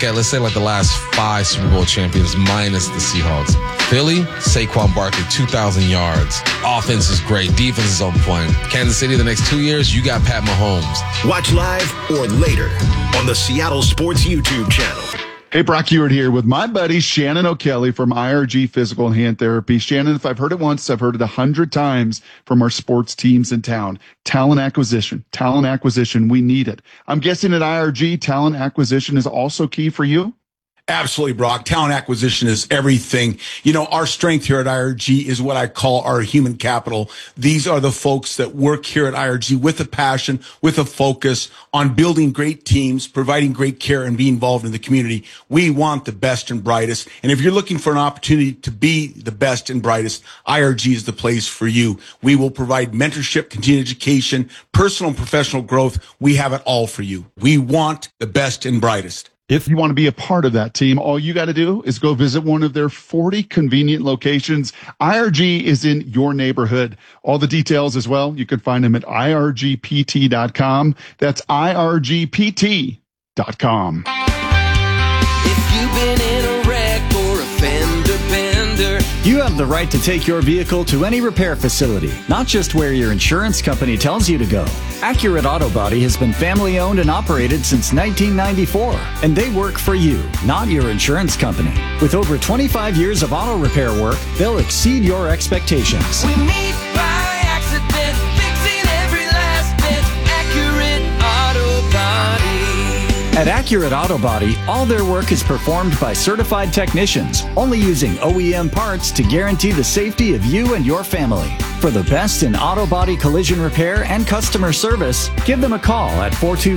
Okay, let's say like the last 5 Super Bowl champions minus the Seahawks. Philly, Saquon Barkley, 2,000 yards. Offense is great. Defense is on point. Kansas City, the next 2 years, you got Pat Mahomes. Watch live or later on the Seattle Sports YouTube channel. Hey, Brock Ewart here with my buddy Shannon O'Kelly from IRG Physical and Hand Therapy. Shannon, if I've heard it once, I've heard it 100 times from our sports teams in town. Talent acquisition, we need it. I'm guessing at IRG, talent acquisition is also key for you? Absolutely, Brock. Talent acquisition is everything. You know, our strength here at IRG is what I call our human capital. These are the folks that work here at IRG with a passion, with a focus on building great teams, providing great care, and being involved in the community. We want the best and brightest. And if you're looking for an opportunity to be the best and brightest, IRG is the place for you. We will provide mentorship, continuing education, personal and professional growth. We have it all for you. We want the best and brightest. If you want to be a part of that team, all you got to do is go visit one of their 40 convenient locations. IRG is in your neighborhood. All the details as well, you can find them at irgpt.com. That's irgpt.com. If you've been in a wreck or a fender bender, you have the right to take your vehicle to any repair facility, not just where your insurance company tells you to go. Accurate Auto Body has been family owned and operated since 1994, and they work for you, not your insurance company. With over 25 years of auto repair work, they'll exceed your expectations. we meet by accident, fixing every last bit. Accurate Auto Body. At Accurate Auto Body, all their work is performed by certified technicians, only using OEM parts to guarantee the safety of you and your family. For the best in auto body collision repair and customer service, give them a call at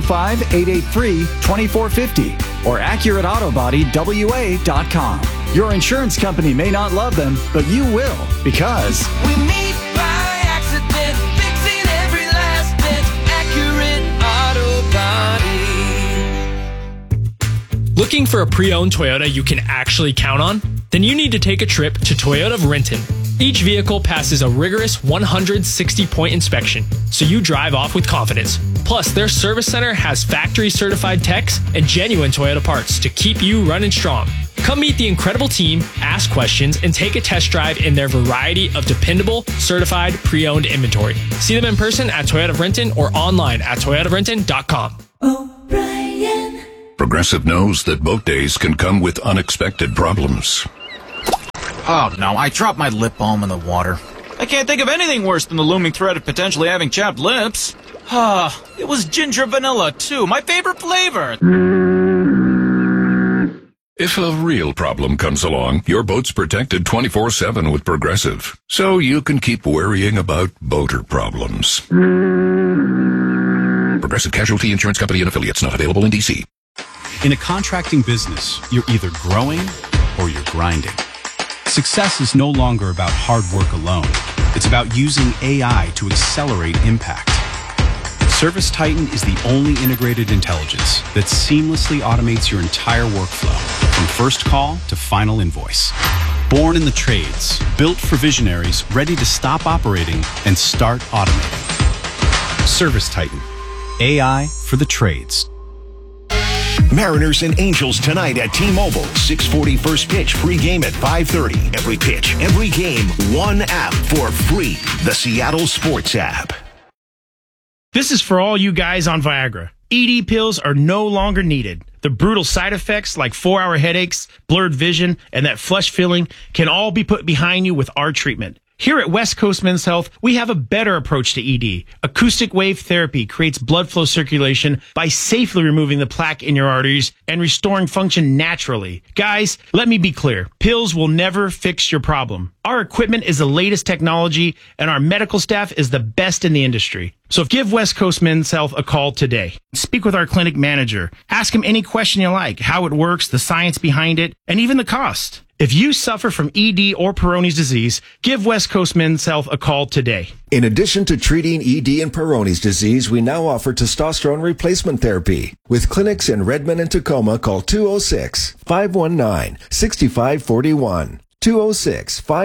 425-883-2450 or AccurateAutoBodyWA.com. Your insurance company may not love them, but you will, because we meet by accident, fixing every last bit. Accurate Auto Body. Looking for a pre-owned Toyota you can actually count on? Then you need to take a trip to Toyota of Renton. Each vehicle passes a rigorous 160-point inspection, so you drive off with confidence. Plus, their service center has factory-certified techs and genuine Toyota parts to keep you running strong. Come meet the incredible team, ask questions, and take a test drive in their variety of dependable, certified, pre-owned inventory. See them in person at Toyota of Renton or online at toyotaofrenton.com. O'Brien. Progressive knows that boat days can come with unexpected problems. Oh no, I dropped my lip balm in the water. I can't think of anything worse than the looming threat of potentially having chapped lips. It was ginger vanilla too, my favorite flavor. If a real problem comes along, your boat's protected 24/7 with Progressive, so you can keep worrying about boater problems. Progressive Casualty Insurance Company and Affiliates, not available in D.C. In a contracting business, you're either growing or you're grinding. Success is no longer about hard work alone. It's about using AI to accelerate impact. Service Titan is the only integrated intelligence that seamlessly automates your entire workflow, from first call to final invoice. Born in the trades, built for visionaries ready to stop operating and start automating. Service Titan, AI for the trades. Mariners and Angels tonight at T-Mobile. 6:40 first pitch, pregame at 5:30. Every pitch, every game, one app for free. The Seattle Sports app. This is for all you guys on Viagra. ED pills are no longer needed. The brutal side effects like 4-hour headaches, blurred vision, and that flush feeling can all be put behind you with our treatment. Here at West Coast Men's Health, we have a better approach to ED. Acoustic wave therapy creates blood flow circulation by safely removing the plaque in your arteries and restoring function naturally. Guys, let me be clear. Pills will never fix your problem. Our equipment is the latest technology, and our medical staff is the best in the industry. So give West Coast Men's Health a call today. Speak with our clinic manager. Ask him any question you like, how it works, the science behind it, and even the cost. If you suffer from ED or Peyronie's disease, give West Coast Men's Health a call today. In addition to treating ED and Peyronie's disease, we now offer testosterone replacement therapy. With clinics in Redmond and Tacoma, call 206-519-6541.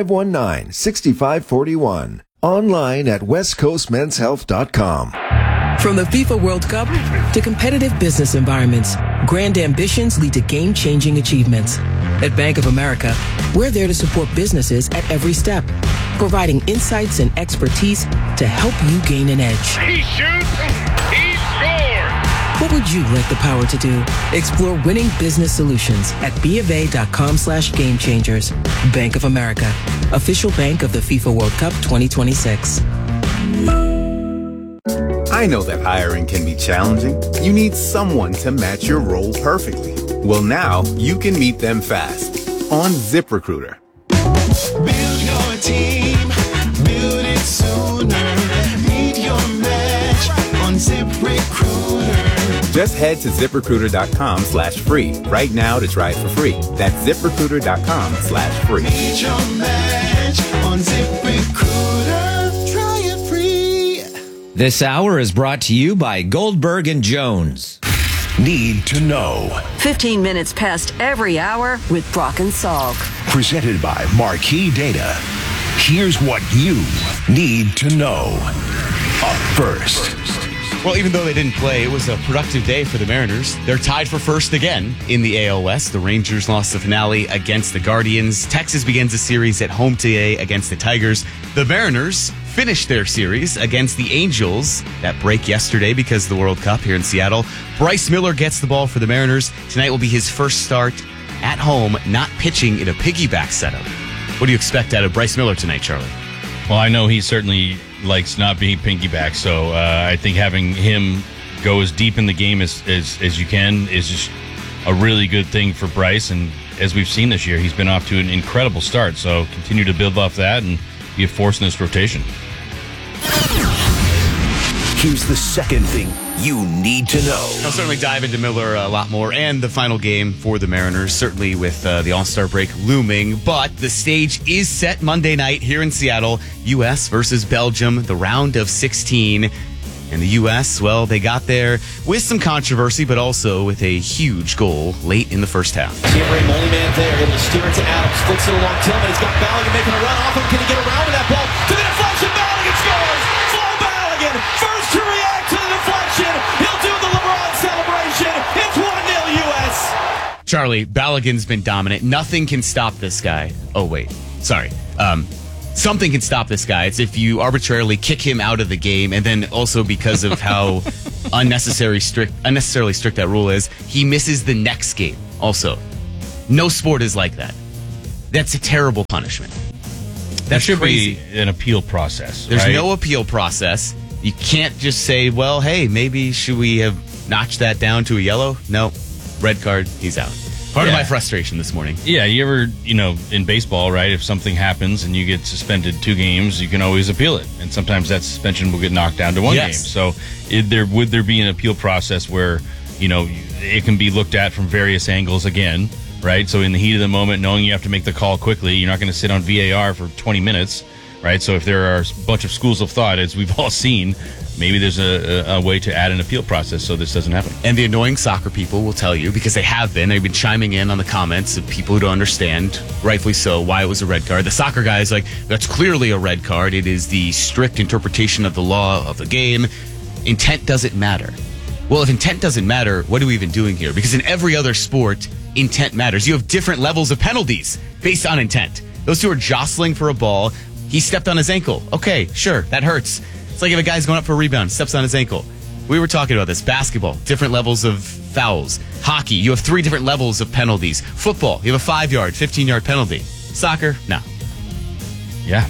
206-519-6541. Online at westcoastmenshealth.com. From the FIFA World Cup to competitive business environments, grand ambitions lead to game-changing achievements. At Bank of America, we're there to support businesses at every step, providing insights and expertise to help you gain an edge. He shoots, he scores! What would you like the power to do? Explore winning business solutions at BofA.com/gamechangers. Bank of America, official bank of the FIFA World Cup 2026. I know that hiring can be challenging. You need someone to match your role perfectly. Well, now you can meet them fast on ZipRecruiter. Build your team, build it sooner. Meet your match on ZipRecruiter. Just head to ZipRecruiter.com/free right now to try it for free. That's ZipRecruiter.com/free. Meet your match on ZipRecruiter. Try it free. This hour is brought to you by Goldberg and Jones. Need to know. 15 minutes past every hour with Brock and Salk. Presented by Marquee Data. Here's what you need to know. Up first. Well, even though they didn't play, it was a productive day for the Mariners. They're tied for first again in the AL West. The Rangers lost the finale against the Guardians. Texas begins a series at home today against the Tigers. The Mariners finished their series against the Angels. That break yesterday because of the World Cup here in Seattle. Bryce Miller gets the ball for the Mariners. Tonight will be his first start at home, not pitching in a piggyback setup. What do you expect out of Bryce Miller tonight, Charlie? Well, I know he certainly likes not being piggyback, so I think having him go as deep in the game as you can is just a really good thing for Bryce. And as we've seen this year, he's been off to an incredible start. So continue to build off that and be a force in this rotation. Here's the second thing you need to know. I'll certainly dive into Miller a lot more and the final game for the Mariners, certainly with the All-Star break looming. But the stage is set Monday night here in Seattle, U.S. versus Belgium, the round of 16. And the U.S., well, they got there with some controversy, but also with a huge goal late in the first half. Thierry, only man there, able to steer it to Adams, flicks it along Tillman. He's got Balogun making a run off him. Can he get around with that ball? To the deflection, Balogun scores! Flo Balogun, first to react to the deflection. He'll do the LeBron celebration. It's 1-0 U.S. Charlie, Balogun's been dominant. Nothing can stop this guy. Oh, wait. Sorry. Something can stop this guy. It's if you arbitrarily kick him out of the game, and then also because of how unnecessarily strict that rule is, he misses the next game. Also, no sport is like that. That's a terrible punishment. That should be an appeal process. There's right? no appeal process. You can't just say, well, hey, maybe should we have notched that down to a yellow? No. Red card, he's out. Part of my frustration this morning. Yeah, you ever, in baseball, right, if something happens and you get suspended 2 games, you can always appeal it. And sometimes that suspension will get knocked down to 1 game. So would there be an appeal process where, it can be looked at from various angles again, right? So in the heat of the moment, knowing you have to make the call quickly, you're not going to sit on VAR for 20 minutes, right? So if there are a bunch of schools of thought, as we've all seen, maybe there's a way to add an appeal process so this doesn't happen. And the annoying soccer people will tell you, because they've been chiming in on the comments of people who don't understand, rightfully so, why it was a red card. The soccer guy is like, that's clearly a red card. It is the strict interpretation of the law of the game. Intent doesn't matter. Well, if intent doesn't matter, what are we even doing here? Because in every other sport, intent matters. You have different levels of penalties based on intent. Those two are jostling for a ball. He stepped on his ankle. Okay, sure, that hurts. It's like if a guy's going up for a rebound, steps on his ankle. We were talking about this. Basketball, different levels of fouls. Hockey, you have 3 different levels of penalties. Football, you have a 5-yard, 15-yard penalty. Soccer, no. Yeah.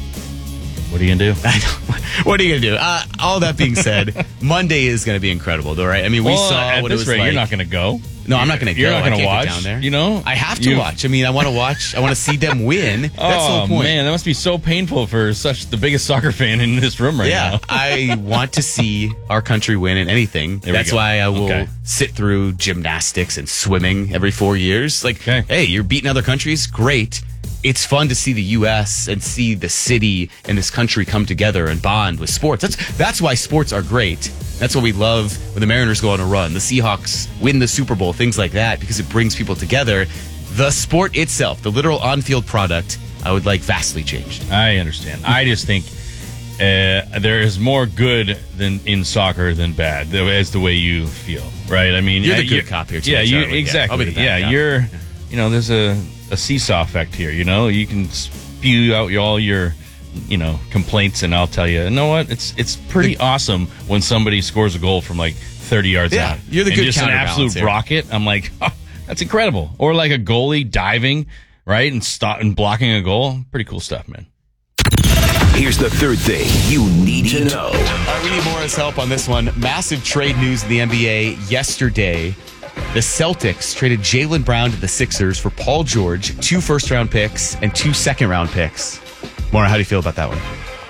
What are you going to do? I know. What are you going to do? All that being said, Monday is going to be incredible, though, right? I mean, we saw what it was like. You're not going to go. No, I'm not going to go. You're not going to watch. Down there. I have to watch. I mean, I want to watch. I want to see them win. That's the whole point. Man, that must be so painful for the biggest soccer fan in this room right now. Yeah, I want to see our country win in anything. That's why I will sit through gymnastics and swimming every 4 years. Hey, you're beating other countries? Great. It's fun to see the U.S. and see the city and this country come together and bond with sports. That's why sports are great. That's what we love when the Mariners go on a run, the Seahawks win the Super Bowl, things like that, because it brings people together. The sport itself, the literal on-field product, I would like vastly changed. I understand. I just think there is more good than in soccer than bad. As the way you feel, right? I mean, you're the good cop here, too. Yeah, Charlie. exactly. I'll be the bad cop. You're. There's a seesaw effect here. You can spew out all your complaints, and I'll tell you know what, it's pretty awesome when somebody scores a goal from like 30 yards out. You're the good just an absolute here. rocket. I'm like, oh, that's incredible. Or like a goalie diving right and blocking a goal. Pretty cool stuff, man. Here's the third thing you need to know. We need Maura's help on this one. Massive trade news in the NBA yesterday. The Celtics traded Jaylen Brown to the Sixers for Paul George, 2 first-round picks, and 2 second-round picks. Maura, how do you feel about that one?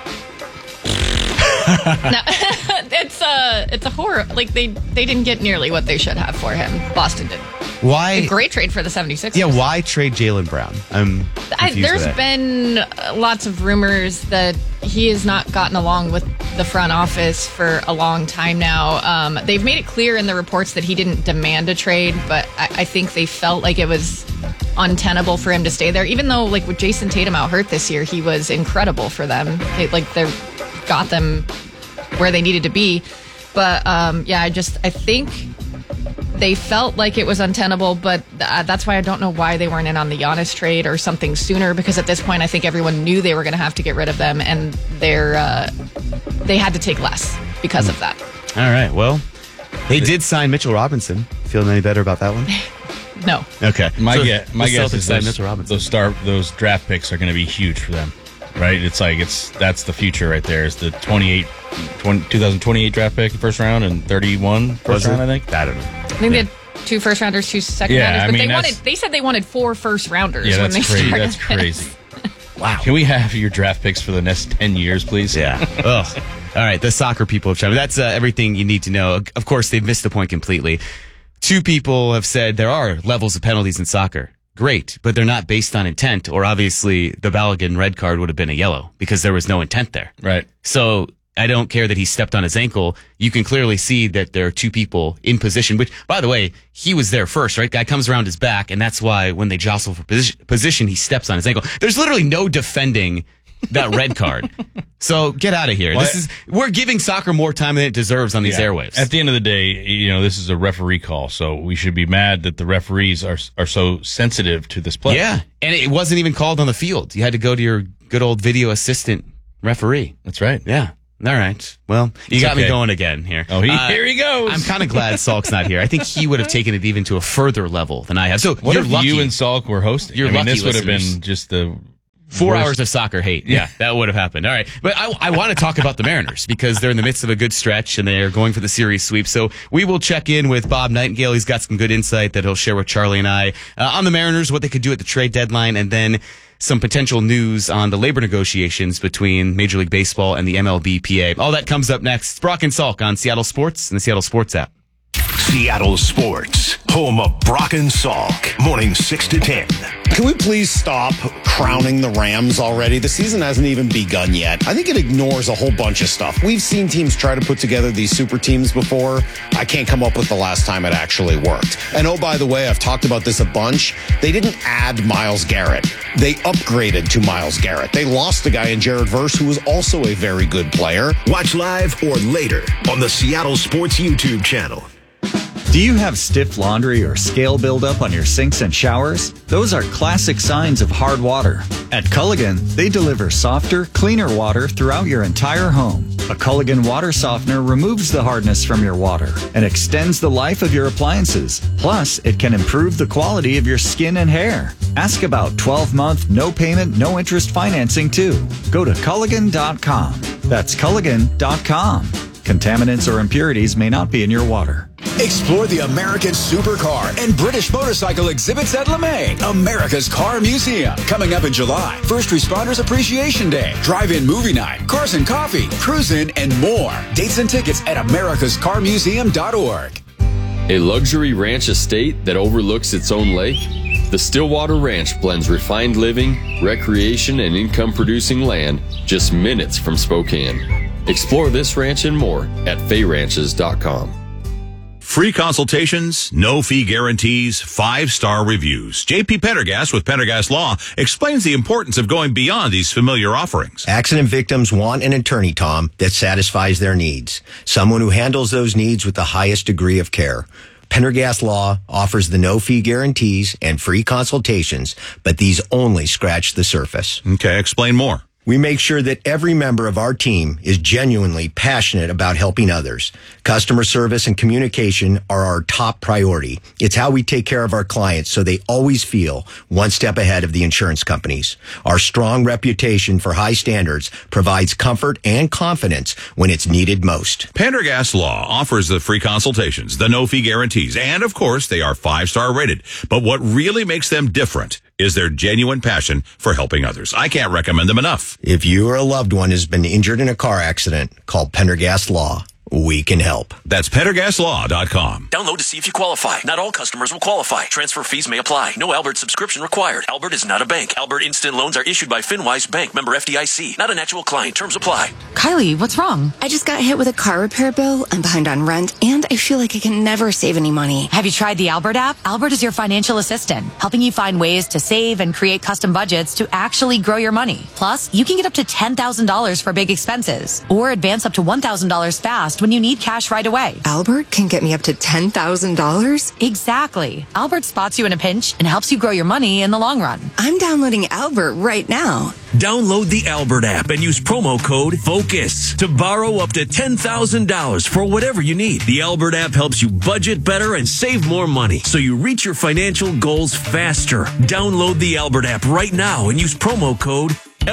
No, it's a horror. Like, they didn't get nearly what they should have for him. Boston did. Why? A great trade for the 76ers. Yeah, why trade Jaylen Brown? I'm confused There's with that. been lots of rumors that he has not gotten along with the front office for a long time now. They've made it clear in the reports that he didn't demand a trade, but I think they felt like it was untenable for him to stay there. Even though, like, with Jason Tatum out hurt this year, he was incredible for them. They got them where they needed to be. But I think they felt like it was untenable, but that's why I don't know why they weren't in on the Giannis trade or something sooner, because at this point I think everyone knew they were going to have to get rid of them, and they had to take less because of that. All right, well, they did sign Mitchell Robinson. Feeling any better about that one? No. Okay. My guess is Mitchell Robinson. those draft picks are going to be huge for them, right? That's the future right there. Is the 2028 draft pick, first round, and 31 first round, I think. I don't know. I think they had 2 first rounders, 2 second rounders, but they said they wanted 4 first rounders when they started. That's crazy. Wow. Can we have your draft picks for the next 10 years, please? Yeah. Ugh. All right, the soccer people have chimed. That's everything you need to know. Of course, they've missed the point completely. 2 people have said there are levels of penalties in soccer. Great, but they're not based on intent, or obviously the Balogun red card would have been a yellow because there was no intent there. Right. So I don't care that he stepped on his ankle. You can clearly see that there are 2 people in position, which, by the way, he was there first, right? Guy comes around his back, and that's why when they jostle for position, he steps on his ankle. There's literally no defending that red card. So get out of here. We're giving soccer more time than it deserves on these airwaves. At the end of the day, this is a referee call, so we should be mad that the referees are so sensitive to this play. Yeah, and it wasn't even called on the field. You had to go to your good old video assistant referee. That's right. Yeah. All right. Well, you got me going again here. Oh, here he goes. I'm kind of glad Salk's not here. I think he would have taken it even to a further level than I have. So what you're if lucky you and Salk were hosting? Lucky this would have listeners. been just the 4 worst. hours of soccer hate. Yeah, that would have happened. All right. But I want to talk about the Mariners because they're in the midst of a good stretch and they're going for the series sweep. So we will check in with Bob Nightingale. He's got some good insight that he'll share with Charlie and I on the Mariners, what they could do at the trade deadline, and then some potential news on the labor negotiations between Major League Baseball and the MLBPA. All that comes up next. It's Brock and Salk on Seattle Sports and the Seattle Sports app. Seattle Sports, home of Brock and Salk, morning 6 to 10. Can we please stop crowning the Rams already? The season hasn't even begun yet. I think it ignores a whole bunch of stuff. We've seen teams try to put together these super teams before. I can't come up with the last time it actually worked. And oh, by the way, I've talked about this a bunch. They didn't add Myles Garrett. They upgraded to Myles Garrett. They lost a guy in Jared Verse who was also a very good player. Watch live or later on the Seattle Sports YouTube channel. Do you have stiff laundry or scale buildup on your sinks and showers? Those are classic signs of hard water. At Culligan, they deliver softer, cleaner water throughout your entire home. A Culligan water softener removes the hardness from your water and extends the life of your appliances. Plus, it can improve the quality of your skin and hair. Ask about 12-month, no payment, no interest financing too. Go to Culligan.com. That's Culligan.com. Contaminants or impurities may not be in your water. Explore the American Supercar and British Motorcycle exhibits at LeMay, America's Car Museum. Coming up in July, First Responders Appreciation Day, Drive-In Movie Night, Cars and Coffee, Cruisin', and more. Dates and tickets at americascarmuseum.org. A luxury ranch estate that overlooks its own lake? The Stillwater Ranch blends refined living, recreation, and income-producing land just minutes from Spokane. Explore this ranch and more at fayranches.com. Free consultations, no fee guarantees, 5-star reviews. JP Pendergast with Pendergast Law explains the importance of going beyond these familiar offerings. Accident victims want an attorney, Tom, that satisfies their needs. Someone who handles those needs with the highest degree of care. Pendergast Law offers the no-fee guarantees and free consultations, but these only scratch the surface. Okay, explain more. We make sure that every member of our team is genuinely passionate about helping others. Customer service and communication are our top priority. It's how we take care of our clients so they always feel one step ahead of the insurance companies. Our strong reputation for high standards provides comfort and confidence when it's needed most. Pendergast Law offers the free consultations, the no-fee guarantees, and of course, they are 5-star rated. But what really makes them different is their genuine passion for helping others. I can't recommend them enough. If you or a loved one has been injured in a car accident, call Pendergast Law. We can help. That's PendergastLaw.com. Download to see if you qualify. Not all customers will qualify. Transfer fees may apply. No Albert subscription required. Albert is not a bank. Albert Instant Loans are issued by FinWise Bank, member FDIC. Not an actual client. Terms apply. Kylie, what's wrong? I just got hit with a car repair bill. I'm behind on rent, and I feel like I can never save any money. Have you tried the Albert app? Albert is your financial assistant, helping you find ways to save and create custom budgets to actually grow your money. Plus, you can get up to $10,000 for big expenses, or advance up to $1,000 fast when you need cash right away. Albert can get me up to $10,000? Exactly. Albert spots you in a pinch and helps you grow your money in the long run. I'm downloading Albert right now. Download the Albert app and use promo code FOCUS to borrow up to $10,000 for whatever you need. The Albert app helps you budget better and save more money so you reach your financial goals faster. Download the Albert app right now and use promo code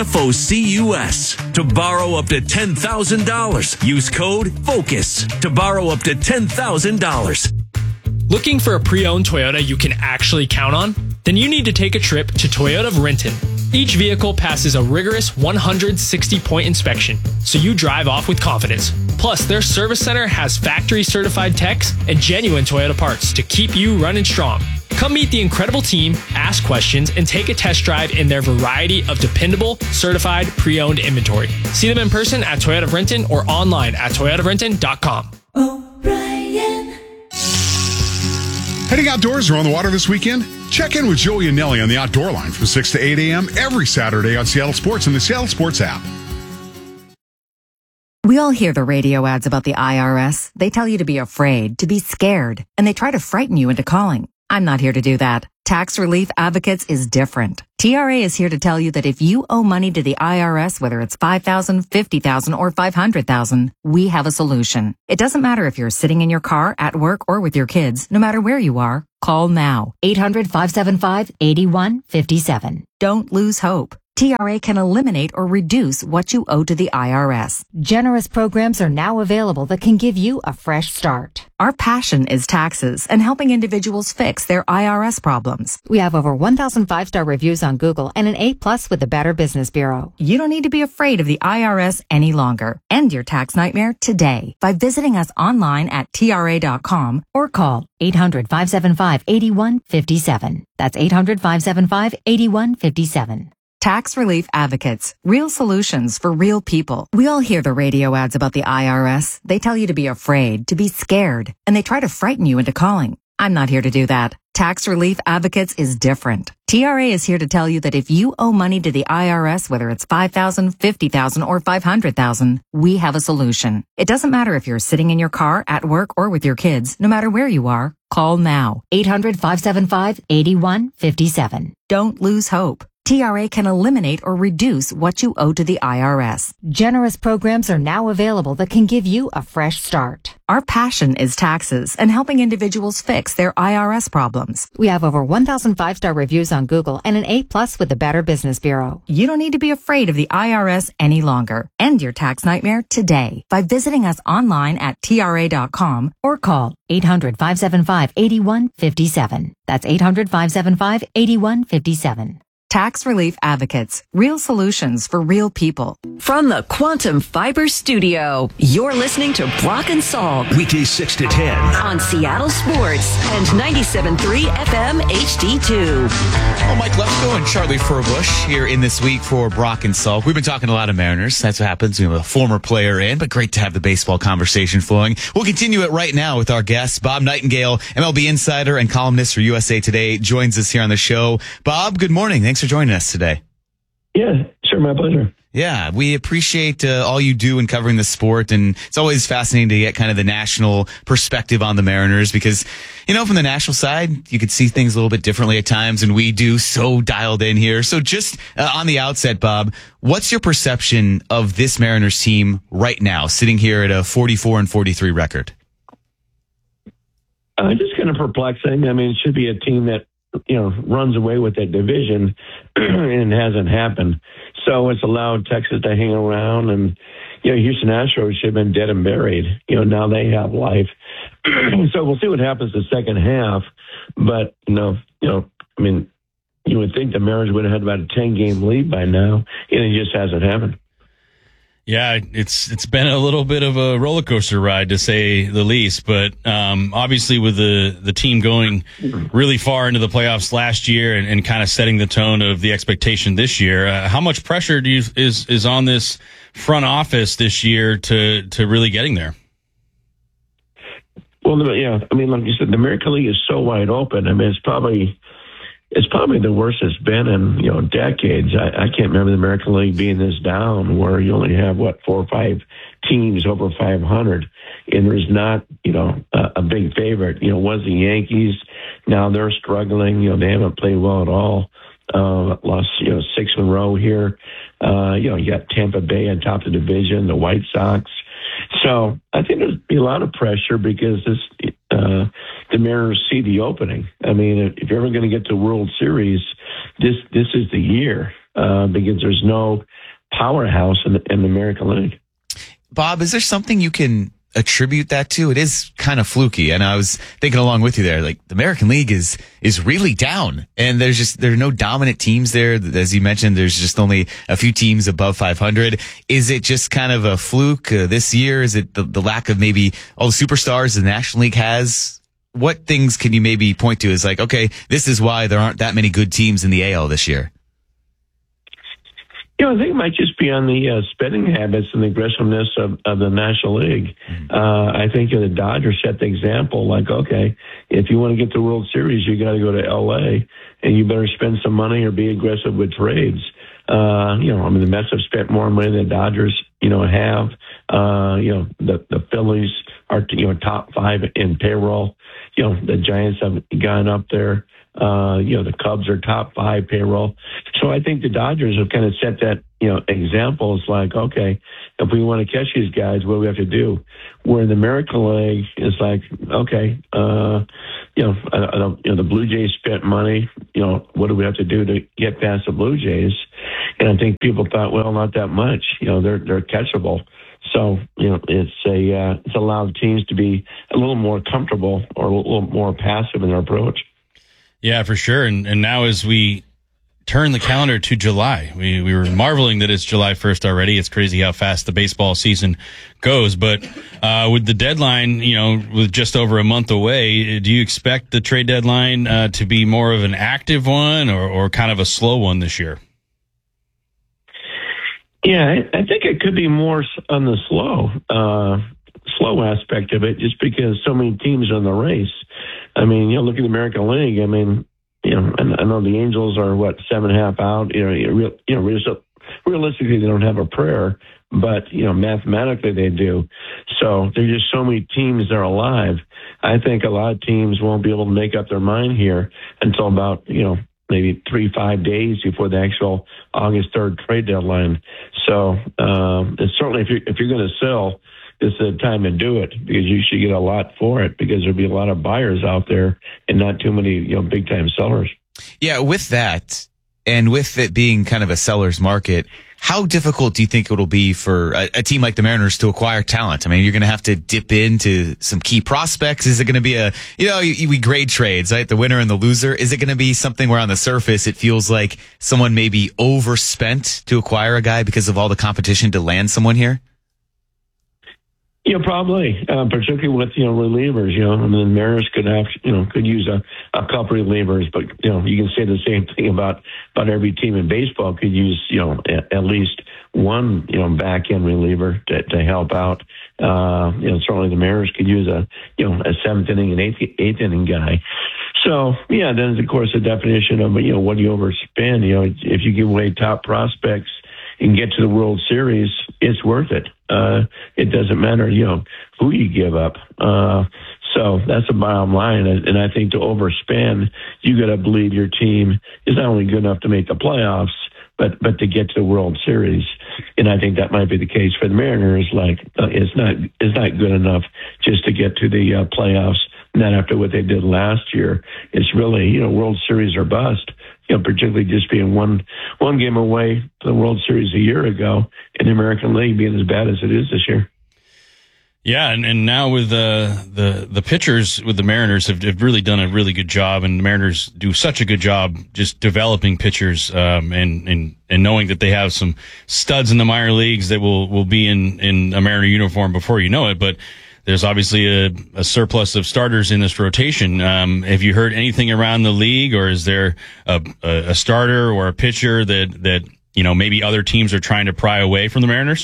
FOCUS to borrow up to $10,000. Use code FOCUS to borrow up to $10,000. Looking for a pre-owned Toyota you can actually count on? Then you need to take a trip to Toyota of Renton. Each vehicle passes a rigorous 160-point inspection, so you drive off with confidence. Plus, their service center has factory-certified techs and genuine Toyota parts to keep you running strong. Come meet the incredible team, ask questions, and take a test drive in their variety of dependable, certified, pre-owned inventory. See them in person at Toyota of Renton or online at toyotaofrenton.com. Heading outdoors or on the water this weekend? Check in with Joey and Nelly on the Outdoor Line from 6 to 8 a.m. every Saturday on Seattle Sports and the Seattle Sports app. We all hear the radio ads about the IRS. They tell you to be afraid, to be scared, and they try to frighten you into calling. I'm not here to do that. Tax Relief Advocates is different. TRA is here to tell you that if you owe money to the IRS, whether it's $5,000, $50,000, or $500,000, we have a solution. It doesn't matter if you're sitting in your car, at work, or with your kids. No matter where you are, call now. 800-575-8157. Don't lose hope. TRA can eliminate or reduce what you owe to the IRS. Generous programs are now available that can give you a fresh start. Our passion is taxes and helping individuals fix their IRS problems. We have over 1,000 5-star reviews on Google and an A+ with the Better Business Bureau. You don't need to be afraid of the IRS any longer. End your tax nightmare today by visiting us online at TRA.com or call 800-575-8157. That's 800-575-8157. Tax Relief Advocates. Real solutions for real people. We all hear the radio ads about the IRS. They tell you to be afraid, to be scared, and they try to frighten you into calling. I'm not here to do that. Tax Relief Advocates is different. TRA is here to tell you that if you owe money to the IRS, whether it's $5,000, $50,000, or $500,000, we have a solution. It doesn't matter if you're sitting in your car, at work, or with your kids. No matter where you are, call now. 800-575-8157. Don't lose hope. TRA can eliminate or reduce what you owe to the IRS. Generous programs are now available that can give you a fresh start. Our passion is taxes and helping individuals fix their IRS problems. We have over 1,000 5-star reviews on Google and an A+ with the Better Business Bureau. You don't need to be afraid of the IRS any longer. End your tax nightmare today by visiting us online at TRA.com or call 800-575-8157. That's 800-575-8157. Tax Relief Advocates. Real solutions for real people. From the Quantum Fiber Studio, you're listening to Brock and Salk. Weekdays 6 to 10. On Seattle Sports and 97.3 FM HD2. Well, Mike Lefko and Charlie Furbush here in this week for Brock and Salk. We've been talking a lot of Mariners. That's what happens. We have a former player in, but great to have the baseball conversation flowing. We'll continue it right now with our guest, Bob Nightingale, MLB insider and columnist for USA Today, joins us here on the show. Bob, good morning. Thanks for joining us today. Yeah, sure. My pleasure. Yeah, we appreciate all you do in covering the sport, and it's always fascinating to get kind of the national perspective on the Mariners because, you know, from the national side, you could see things a little bit differently at times, and we do so dialed in here. So just on the outset, Bob, what's your perception of this Mariners team right now, sitting here at a 44-43 record? Just kind of perplexing. I mean, it should be a team that, you know, runs away with that division, and it hasn't happened. So it's allowed Texas to hang around, and, you know, Houston Astros should have been dead and buried. You know, now they have life. So we'll see what happens the second half. But, you know, I mean, you would think the Mariners would have had about a 10-game lead by now, and it just hasn't happened. Yeah, it's been a little bit of a roller coaster ride, to say the least. But obviously, with the team going really far into the playoffs last year and kind of setting the tone of the expectation this year, how much pressure is on this front office this year to really getting there? Well, yeah, I mean, like you said, the American League is so wide open. I mean, it's probably the worst it's been in, you know, decades. I can't remember the American League being this down, where you only have 4 or 5 teams over 500, and there's not, you know, a big favorite. You know, was the Yankees. Now they're struggling. You know, they haven't played well at all. Lost, you know, 6 in a row here. You know, you got Tampa Bay on top of the division, the White Sox. So I think there's be a lot of pressure because the Mariners see the opening. I mean, if you're ever going to get to World Series, this is the year because there's no powerhouse in the American League. Bob, is there something you can attribute that to? It is kind of fluky, and I was thinking along with you there, like the American League is really down, and there are no dominant teams there. As you mentioned, there's just only a few teams above 500. Is it just kind of a fluke this year? Is it the lack of maybe all the superstars the National League has? What things can you maybe point to as like, okay, this is why there aren't that many good teams in the AL this year? You know, I think it might just be on the spending habits and the aggressiveness of the National League. I think the Dodgers set the example, like, okay, if you want to get to the World Series, you got to go to L.A., and you better spend some money or be aggressive with trades. You know, I mean, the Mets have spent more money than the Dodgers, you know, have. You know, the Phillies are, you know, top 5 in payroll. You know, the Giants have gone up there. You know, the Cubs are top 5 payroll. So I think the Dodgers have kind of set that, you know, example. It's like, okay, if we want to catch these guys, what do we have to do? Where in the American League, it's like, okay, you know, the Blue Jays spent money. You know, what do we have to do to get past the Blue Jays? And I think people thought, well, not that much. You know, they're catchable. So, you know, it's allowed teams to be a little more comfortable or a little more passive in their approach. Yeah, for sure. And now as we turn the calendar to July, we were marveling that it's July 1st already. It's crazy how fast the baseball season goes. But with the deadline, you know, with just over a month away, do you expect the trade deadline to be more of an active one or kind of a slow one this year? Yeah, I think it could be more on the slow aspect of it, just because so many teams are in the race. I mean, you know, look at the American League. I mean, you know, I know the Angels are 7.5 out. Realistically, they don't have a prayer, but you know, mathematically they do. So there's just so many teams that are alive. I think a lot of teams won't be able to make up their mind here until about, you know, maybe 3-5 days before the actual August 3rd trade deadline. So it's certainly if you're going to sell, this is the time to do it because you should get a lot for it because there'll be a lot of buyers out there and not too many, you know, big time sellers. Yeah, with that and with it being kind of a seller's market, How difficult do you think it'll be for a team like the Mariners to acquire talent? I mean, you're going to have to dip into some key prospects. Is it going to be we grade trades, right? The winner and the loser. Is it going to be something where on the surface it feels like someone maybe overspent to acquire a guy because of all the competition to land someone here? Yeah, probably, particularly with, relievers, I mean, the Mariners could use a couple relievers, but, you can say the same thing about every team in baseball could use, at least one, back end reliever to help out. Certainly the Mariners could use a seventh inning and eighth inning guy. So, yeah, then of course the definition of, what do you overspend? If you give away top prospects and get to the World Series, it's worth it. It doesn't matter, who you give up. So that's the bottom line. And I think to overspend, you got to believe your team is not only good enough to make the playoffs, but to get to the World Series. And I think that might be the case for the Mariners. It's not good enough just to get to the playoffs. Not after what they did last year. It's really, World Series or bust. Particularly just being one game away from the World Series a year ago, and the American League being as bad as it is this year. Yeah, and now with the pitchers with the Mariners have really done a really good job, and the Mariners do such a good job just developing pitchers, and knowing that they have some studs in the minor leagues that will be in a Mariner uniform before you know it, but. There's obviously a surplus of starters in this rotation. Have you heard anything around the league, or is there a starter or a pitcher that maybe other teams are trying to pry away from the Mariners?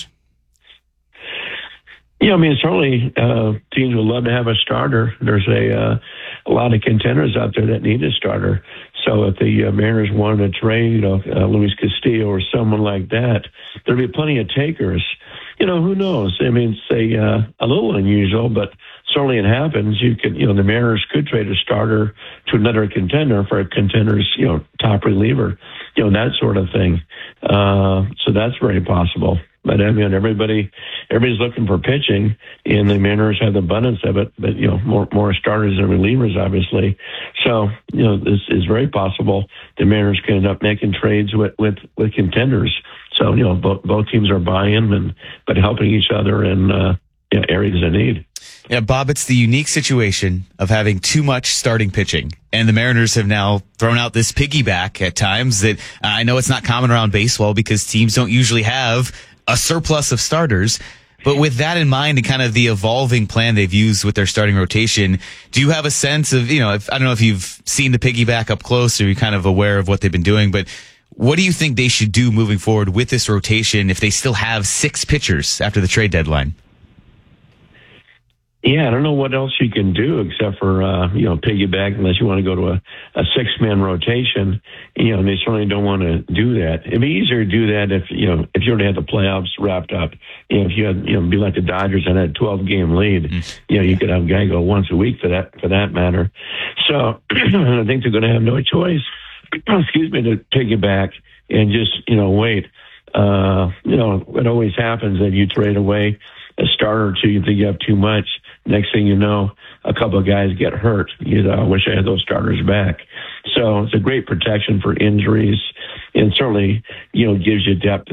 Yeah, I mean, certainly teams would love to have a starter. There's a lot of contenders out there that need a starter. So if the Mariners wanted to trade, Luis Castillo or someone like that, there'd be plenty of takers. Who knows? I mean, it's a little unusual, but certainly it happens. You could, the Mariners could trade a starter to another contender for a contender's, top reliever, that sort of thing. So that's very possible. But I mean, everybody's looking for pitching, and the Mariners have the abundance of it. But more starters than relievers, obviously. So this is very possible. The Mariners can end up making trades with contenders. So both teams are buying but helping each other in areas of need. Yeah, Bob, it's the unique situation of having too much starting pitching. And the Mariners have now thrown out this piggyback at times that I know it's not common around baseball because teams don't usually have a surplus of starters. But with that in mind and kind of the evolving plan they've used with their starting rotation, do you have a sense of, I don't know if you've seen the piggyback up close or you're kind of aware of what they've been doing, but what do you think they should do moving forward with this rotation if they still have 6 pitchers after the trade deadline? Yeah, I don't know what else you can do except for, piggyback unless you want to go to a 6-man rotation. And they certainly don't want to do that. It'd be easier to do that if you already had the playoffs wrapped up. If you had, be like the Dodgers and had a 12-game lead, you could have a guy go once a week for that matter. So I think they're going to have no choice, to piggyback and just, wait. What always happens if you trade away a starter or two, you think you have too much. Next thing you know, a couple of guys get hurt. I wish I had those starters back. So it's a great protection for injuries, and certainly, gives you depth